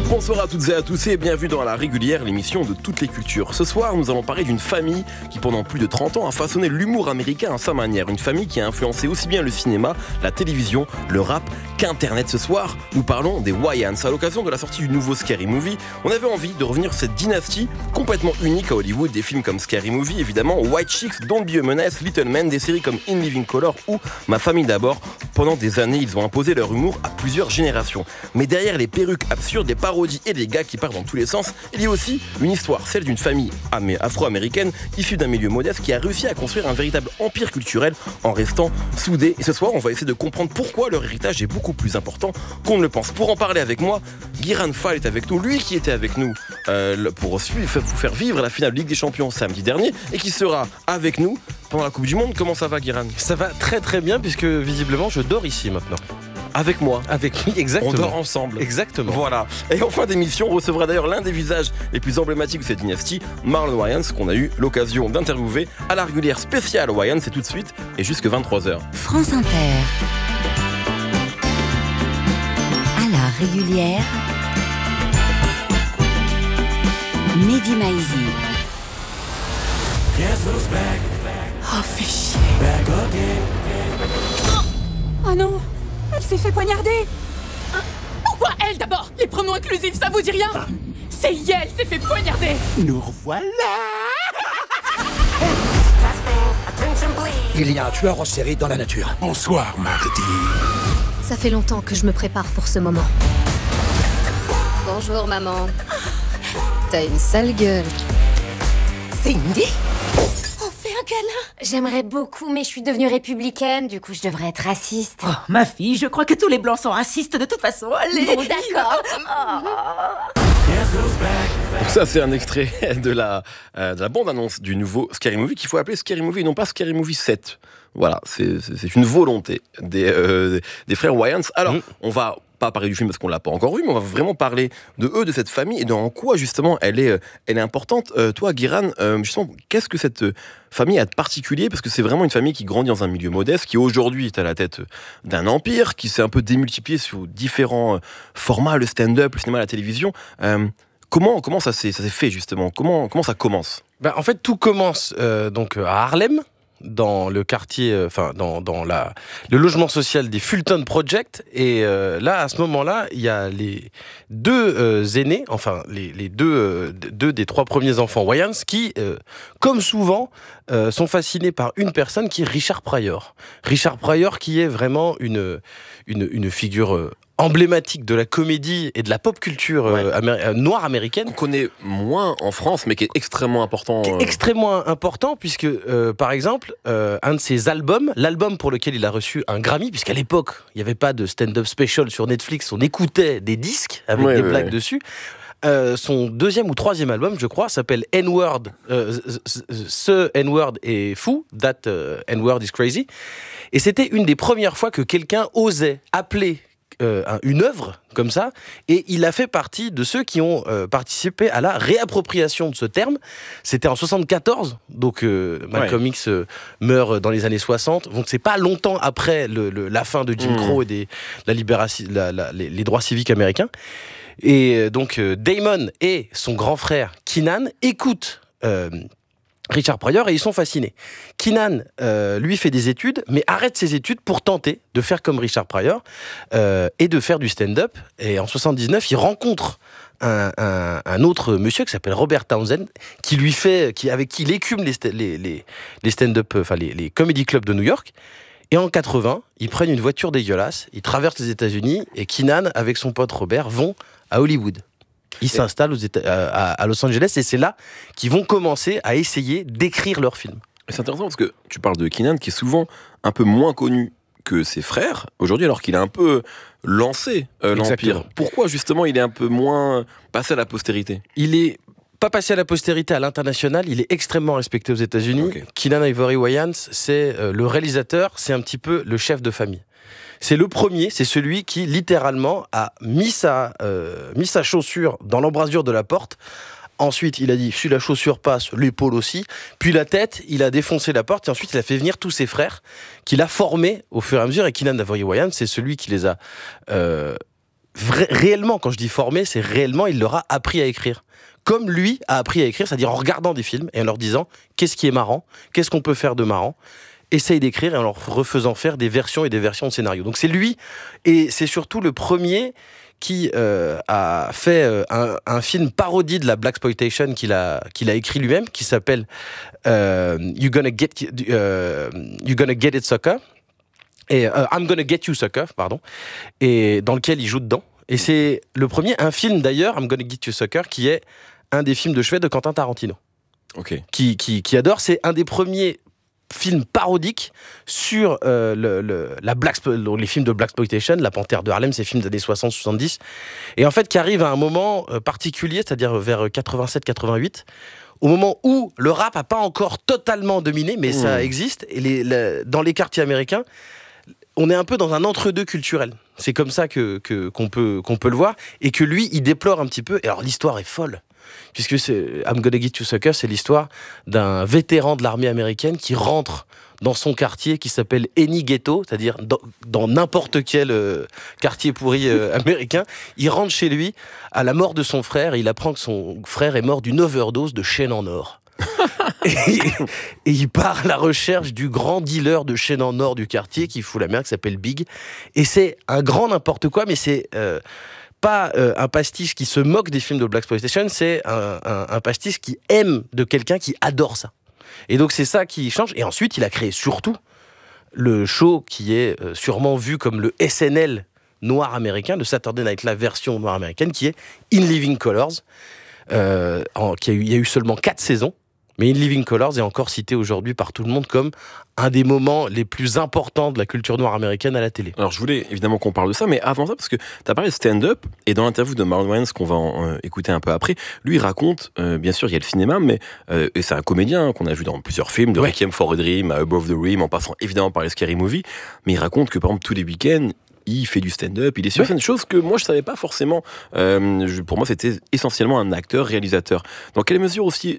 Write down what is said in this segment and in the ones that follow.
Bonsoir à toutes et à tous et bienvenue dans La Régulière, l'émission de toutes les cultures. Ce soir, nous allons parler d'une famille qui, pendant plus de 30 ans, a façonné l'humour américain à sa manière. Une famille qui a influencé aussi bien le cinéma, la télévision, le rap qu'Internet. Ce soir, nous parlons des Wayans. À l'occasion de la sortie du nouveau Scary Movie, on avait envie de revenir sur cette dynastie complètement unique à Hollywood. Des films comme Scary Movie, évidemment, White Chicks, Don't Be a Menace, Little Men, des séries comme In Living Color ou Ma Famille d'abord. Pendant des années, ils ont imposé leur humour à plusieurs générations. Mais derrière les perruques absurdes, les parodies et les gags qui partent dans tous les sens, il y a aussi une histoire, celle d'une famille afro-américaine issue d'un milieu modeste qui a réussi à construire un véritable empire culturel en restant soudés. Et ce soir, on va essayer de comprendre pourquoi leur héritage est beaucoup plus important qu'on ne le pense. Pour en parler avec moi, Guiran Fall est avec nous, lui qui était avec nous pour vous faire vivre la finale de Ligue des Champions samedi dernier et qui sera avec nous pendant la Coupe du Monde. Comment ça va, Guiran ? Ça va très très bien puisque visiblement je dors ici maintenant. Avec moi. Avec lui, exactement. On dort ensemble. Exactement. Voilà. Et en fin d'émission, on recevra d'ailleurs l'un des visages les plus emblématiques de cette dynastie, Marlon Wayans, qu'on a eu l'occasion d'interviewer à La Régulière spéciale Wayans. C'est tout de suite et jusque 23h. France Inter. À La Régulière. Mehdi Maizi. Oh, fais chier. Oh non, elle s'est fait poignarder. Pourquoi elle d'abord ? Les pronoms inclusifs, ça vous dit rien ? C'est elle s'est fait poignarder. Nous revoilà. Il y a un tueur en série dans la nature. Bonsoir, Mardi. Ça fait longtemps que je me prépare pour ce moment. Bonjour, maman. T'as une sale gueule. Cindy ? On fait un câlin ? J'aimerais beaucoup, mais je suis devenue républicaine, du coup je devrais être raciste. Oh, ma fille, je crois que tous les blancs sont racistes de toute façon. Allez. Bon, d'accord. Donc ça, c'est un extrait de la bande-annonce du nouveau Scary Movie qu'il faut appeler Scary Movie et non pas Scary Movie 7. Voilà, c'est une volonté des frères Wayans. Alors, on va pas parler du film parce qu'on l'a pas encore vu, mais on va vraiment parler de eux, de cette famille et de en quoi justement elle est importante. Toi, Guiran, justement, qu'est-ce que cette famille a de particulier ? Parce que c'est vraiment une famille qui grandit dans un milieu modeste, qui aujourd'hui est à la tête d'un empire, qui s'est un peu démultiplié sur différents formats, le stand-up, le cinéma, la télévision. Comment ça s'est fait justement ? Comment ça commence ? En fait, tout commence donc à Harlem, dans le quartier, dans le logement social des Fulton Project. Et là, à ce moment-là, il y a les deux aînés, enfin les deux des trois premiers enfants Wayans, qui, comme souvent, sont fascinés par une personne qui est Richard Pryor. Richard Pryor, qui est vraiment une figure emblématique de la comédie et de la pop culture noire américaine. Qu'on connaît moins en France, mais qui est extrêmement important. Qui est extrêmement important, puisque, par exemple, un de ses albums, l'album pour lequel il a reçu un Grammy, puisqu'à l'époque, il n'y avait pas de stand-up special sur Netflix, on écoutait des disques avec des blagues dessus. Son deuxième ou troisième album, je crois, s'appelle N-Word. Ce N-Word est fou, that N-Word is crazy. Et c'était une des premières fois que quelqu'un osait appeler une œuvre comme ça, et il a fait partie de ceux qui ont participé à la réappropriation de ce terme. C'était en 74, donc Malcolm X meurt dans les années 60, donc c'est pas longtemps après la fin de Jim Crow et la libération, les droits civiques américains. Et donc Damon et son grand frère Keenan écoutent Richard Pryor et ils sont fascinés. Keenan, lui, fait des études, mais arrête ses études pour tenter de faire comme Richard Pryor et de faire du stand-up. Et en 79, il rencontre un autre monsieur qui s'appelle Robert Townsend, avec qui il écume les stand-up, enfin les comedy clubs de New York. Et en 80, ils prennent une voiture dégueulasse, ils traversent les États-Unis et Keenan, avec son pote Robert, vont à Hollywood. Ils s'installent à Los Angeles et c'est là qu'ils vont commencer à essayer d'écrire leur film. C'est intéressant parce que tu parles de Keenan qui est souvent un peu moins connu que ses frères aujourd'hui, alors qu'il a un peu lancé l'Empire. Pourquoi justement il est un peu moins passé à la postérité ? Il est pas passé à la postérité à l'international, il est extrêmement respecté aux États-Unis. Okay. Keenan Ivory Wayans, c'est le réalisateur, c'est un petit peu le chef de famille. C'est le premier, c'est celui qui littéralement a mis sa chaussure dans l'embrasure de la porte. Ensuite, il a dit, si la chaussure passe, l'épaule aussi. Puis la tête, il a défoncé la porte. Et ensuite, il a fait venir tous ses frères, qu'il a formés au fur et à mesure. Et Keenan Ivory Wayans, c'est celui qui les a réellement, quand je dis formé, c'est réellement, il leur a appris à écrire. Comme lui a appris à écrire, c'est-à-dire en regardant des films et en leur disant qu'est-ce qui est marrant, qu'est-ce qu'on peut faire de marrant, essaye d'écrire et en leur refaisant faire des versions et des versions de scénarios. Donc c'est lui, et c'est surtout le premier qui a fait un film parodie de la blaxploitation qu'il a écrit lui-même, qui s'appelle You're Gonna Get It Sucker, et I'm Gonna Get You Sucker, pardon, et dans lequel il joue dedans. Et c'est le premier, un film d'ailleurs, I'm Gonna Get You Sucker, qui est un des films de chevet de Quentin Tarantino. Ok. Qui adore, c'est un des premiers films parodiques sur les films de blaxploitation, La Panthère de Harlem, ces films des années 60-70, et en fait qui arrive à un moment particulier, c'est-à-dire vers 87-88, au moment où le rap n'a pas encore totalement dominé, mais ça existe, et dans les quartiers américains, on est un peu dans un entre-deux culturel. C'est comme ça qu'on peut le voir, et que lui, il déplore un petit peu. Et alors l'histoire est folle, puisque c'est I'm Gonna Get You Sucker, c'est l'histoire d'un vétéran de l'armée américaine qui rentre dans son quartier qui s'appelle Any Ghetto, c'est-à-dire dans n'importe quel quartier pourri américain. Il rentre chez lui à la mort de son frère, et il apprend que son frère est mort d'une overdose de chaînes en or. et il part à la recherche du grand dealer de chaînes en or du quartier qui fout la merde, qui s'appelle Big. Et c'est un grand n'importe quoi, mais c'est pas un pastiche qui se moque des films de blaxploitation, c'est un pastiche qui aime de quelqu'un qui adore ça. Et donc c'est ça qui change. Et ensuite, il a créé surtout le show qui est sûrement vu comme le SNL noir américain, le Saturday Night Live version noire américaine, qui est In Living Colors. Il y a eu seulement 4 saisons, mais In Living Colors est encore cité aujourd'hui par tout le monde comme un des moments les plus importants de la culture noire américaine à la télé. Alors je voulais évidemment qu'on parle de ça, mais avant ça, parce que tu as parlé de stand-up, et dans l'interview de Marlon Wayans qu'on va écouter un peu après, lui il raconte, bien sûr il y a le cinéma, mais et c'est un comédien qu'on a vu dans plusieurs films, de Requiem for a Dream à Above the Rim, en passant évidemment par les Scary Movie, mais il raconte que par exemple tous les week-ends, il fait du stand-up, il est sur scène, chose que moi je savais pas forcément. Pour moi c'était essentiellement un acteur, réalisateur. Dans quelle mesure aussi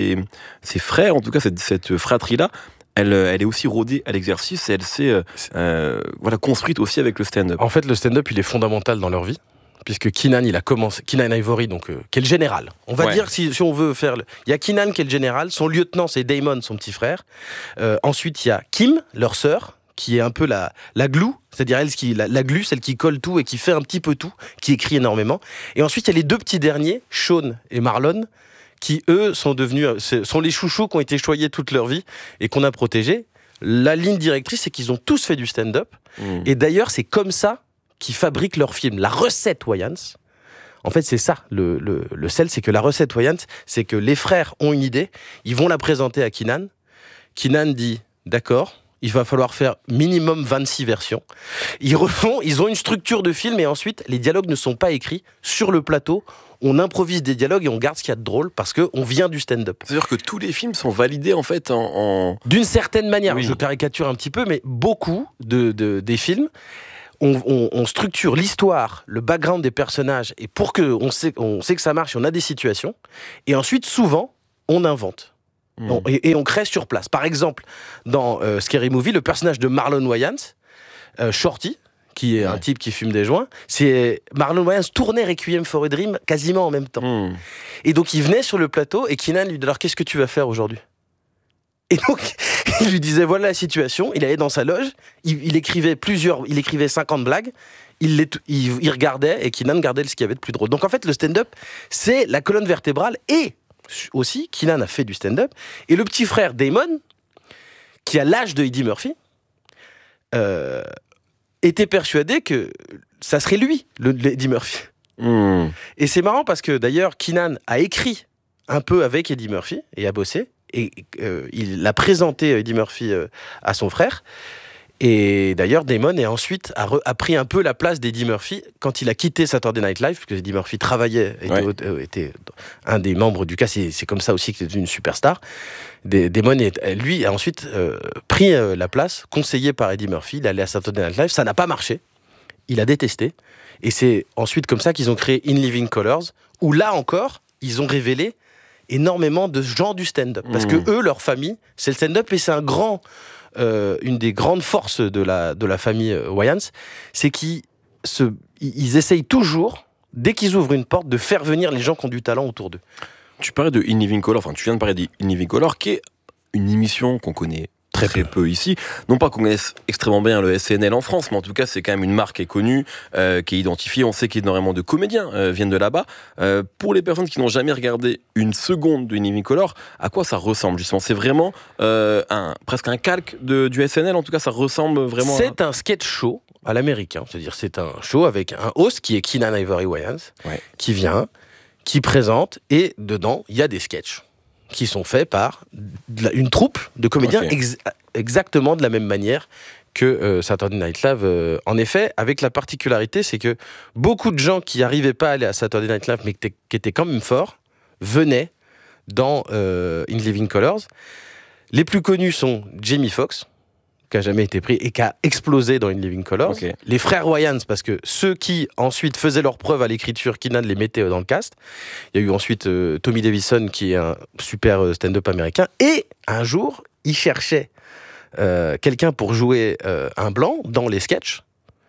ces frères, en tout cas cette fratrie-là, elle est aussi rodée à l'exercice, et elle s'est construite aussi avec le stand-up. En fait, le stand-up il est fondamental dans leur vie, puisque Keenan il a commencé, Keenan Ivory donc qui est le général. On va dire si on veut faire il y a Keenan qui est le général, son lieutenant c'est Damon, son petit frère. Ensuite il y a Kim, leur sœur, qui est un peu la glue, c'est-à-dire la glue, celle qui colle tout et qui fait un petit peu tout, qui écrit énormément. Et ensuite, il y a les 2 petits derniers, Sean et Marlon, qui, eux, sont les chouchous qui ont été choyés toute leur vie et qu'on a protégés. La ligne directrice, c'est qu'ils ont tous fait du stand-up. Et d'ailleurs, c'est comme ça qu'ils fabriquent leurs films. La recette Wayans, en fait, c'est ça. Le sel, c'est que la recette Wayans, c'est que les frères ont une idée, ils vont la présenter à Keenan. Keenan dit, d'accord, il va falloir faire minimum 26 versions. Ils ont une structure de film, et ensuite, les dialogues ne sont pas écrits. Sur le plateau, on improvise des dialogues et on garde ce qu'il y a de drôle, parce qu'on vient du stand-up. C'est-à-dire que tous les films sont validés, en fait, D'une certaine manière, oui. Je caricature un petit peu, mais beaucoup des films, on structure l'histoire, le background des personnages, et pour qu'on sait que ça marche, on a des situations, et ensuite, souvent, on invente. Et on crée sur place. Par exemple, dans Scary Movie, le personnage de Marlon Wayans, Shorty, qui est un type qui fume des joints, c'est Marlon Wayans tournait Requiem for a Dream quasiment en même temps. Et donc il venait sur le plateau, et Keenan lui dit, alors qu'est-ce que tu vas faire aujourd'hui ? Et donc il lui disait, voilà la situation. Il allait dans sa loge, il écrivait 50 blagues, il regardait, et Keenan gardait ce qu'il y avait de plus drôle. Donc en fait, le stand-up, c'est la colonne vertébrale, et aussi, Keenan a fait du stand-up, et le petit frère Damon, qui a l'âge de Eddie Murphy, était persuadé que ça serait lui, Eddie Murphy. Et c'est marrant parce que d'ailleurs, Keenan a écrit un peu avec Eddie Murphy et a bossé, et il a présenté Eddie Murphy à son frère. Et d'ailleurs, Damon a pris un peu la place d'Eddie Murphy quand il a quitté Saturday Night Live, parce que Eddie Murphy travaillait, était un des membres du cast, c'est comme ça aussi qu'il est devenu une superstar. Damon, lui, a ensuite pris la place, conseillé par Eddie Murphy. Il allait à Saturday Night Live, ça n'a pas marché, il a détesté. Et c'est ensuite comme ça qu'ils ont créé In Living Colors, où là encore, ils ont révélé énormément de gens du stand-up. Parce que eux, leur famille, c'est le stand-up, et c'est une des grandes forces de la famille Wayans, c'est qu'ils ils essayent toujours, dès qu'ils ouvrent une porte, de faire venir les gens qui ont du talent autour d'eux. Tu parlais de In Living Color, tu viens de parler de In Living Color, qui est une émission qu'on connaît très peu ici. Non pas qu'on connaisse extrêmement bien le SNL en France, mais en tout cas, c'est quand même une marque qui est connue, qui est identifiée. On sait qu'énormément de comédiens viennent de là-bas. Pour les personnes qui n'ont jamais regardé une seconde de In Living Color, à quoi ça ressemble justement ? C'est vraiment presque un calque du SNL, en tout cas, ça ressemble vraiment C'est un sketch show à l'américain, c'est-à-dire c'est un show avec un host qui est Keenan Ivory Wayans, qui vient, qui présente, et dedans, il y a des sketchs qui sont faits par une troupe de comédiens exactement de la même manière que Saturday Night Live. En effet, avec la particularité, c'est que beaucoup de gens qui n'arrivaient pas à aller à Saturday Night Live, mais qui étaient quand même forts, venaient dans In Living Colors. Les plus connus sont Jamie Foxx, qui n'a jamais été pris et qui a explosé dans In Living Colors. Les frères Wayans, parce que ceux qui ensuite faisaient leurs preuves à l'écriture, Keenan les mettait dans le cast. Il y a eu ensuite Tommy Davidson, qui est un super stand-up américain. Et un jour, il cherchait quelqu'un pour jouer un blanc dans les sketchs.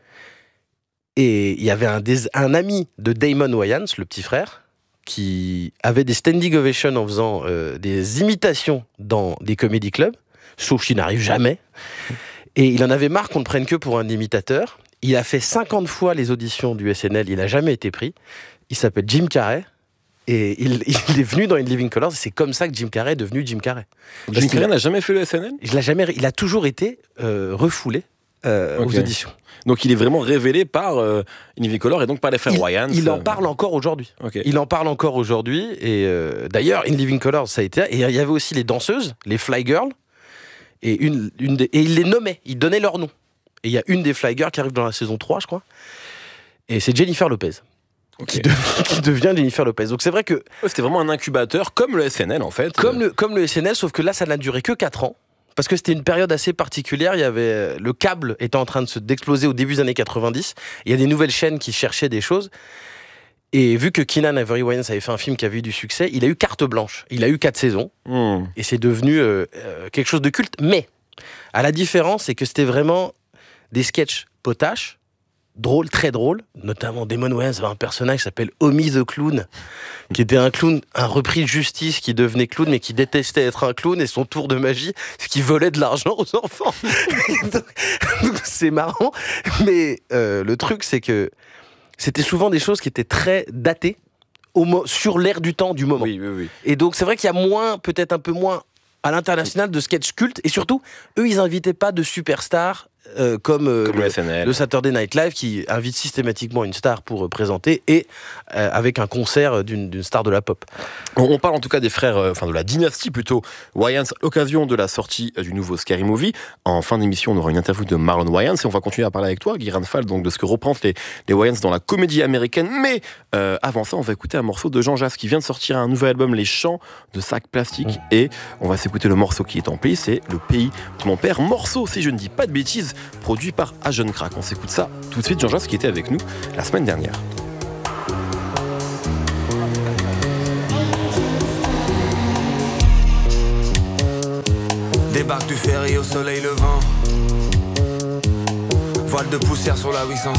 Et il y avait un ami de Damon Wayans, le petit frère, qui avait des standing ovations en faisant des imitations dans des comedy clubs. Sauf qu'il n'arrive jamais. Et il en avait marre qu'on ne prenne que pour un imitateur. Il a fait 50 fois les auditions du SNL, il n'a jamais été pris. Il s'appelle Jim Carrey. Et il est venu dans In Living Colors. Et c'est comme ça que Jim Carrey est devenu Jim Carrey. Jim Carrey n'a jamais fait le SNL ? Il a toujours été refoulé aux auditions. Donc il est vraiment révélé par In Living Color et donc par les frères Wayans. Il en parle encore aujourd'hui. Il en parle encore aujourd'hui. Et d'ailleurs, In Living Colors, ça a été... Et il y avait aussi les danseuses, les Fly Girls. Et et il les nommait, il donnait leur nom. Et il y a une des Fly Girls qui arrive dans la saison 3, je crois. Et c'est Jennifer Lopez. Qui devient Jennifer Lopez. Donc c'est vrai que... C'était vraiment un incubateur, comme le SNL en fait. Comme le SNL, sauf que là, ça n'a duré que 4 ans. Parce que c'était une période assez particulière. Il y avait, le câble était en train d'exploser au début des années 90. Il y a des nouvelles chaînes qui cherchaient des choses. Et vu que Keenan Ivory Wayans avait fait un film qui avait eu du succès, il a eu carte blanche. Il a eu 4 saisons. Et c'est devenu quelque chose de culte. Mais, à la différence, c'est que c'était vraiment des sketchs potaches, drôles, très drôles. Notamment, Damon Wayans avait un personnage qui s'appelle Homie the Clown, qui était un clown, un repris de justice qui devenait clown, mais qui détestait être un clown, et son tour de magie, c'est qu'il volait de l'argent aux enfants. donc, c'est marrant. Mais le truc, c'est que c'était souvent des choses qui étaient très datées sur l'air du temps du moment. Oui. Et donc, c'est vrai qu'il y a peut-être un peu moins à l'international de sketch cultes. Et surtout, eux, ils n'invitaient pas de superstars comme le SNL. Le Saturday Night Live, qui invite systématiquement une star pour présenter, et avec un concert d'une star de la pop. On parle en tout cas des frères, de la dynastie plutôt, Wayans, à l'occasion de la sortie du nouveau Scary Movie. En fin d'émission, on aura une interview de Marlon Wayans, et on va continuer à parler avec toi, Guy Ranfal, donc de ce que représentent les Wayans dans la comédie américaine. Mais avant ça, on va écouter un morceau de Jean Jass, qui vient de sortir un nouvel album, Les Chants de Sac Plastique, et on va s'écouter le morceau qui est en play, c'est Le Pays de mon père. Morceau, si je ne dis pas de bêtises, produit par A Jeune Crack. On s'écoute ça tout de suite. Jean Jass qui était avec nous la semaine dernière. Débarque du ferry au soleil levant, voile de poussière sur la 800.